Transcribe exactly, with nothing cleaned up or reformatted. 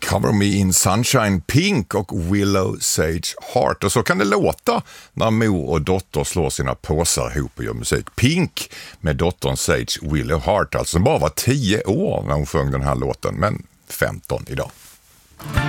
Cover Me in Sunshine, Pink och Willow Sage Heart. Och så kan det låta när mor och dotter slår sina påsar ihop och gör musik. Pink med dottern Sage Willow Heart, alltså som bara var tio år när hon sjöng den här låten, men femton idag.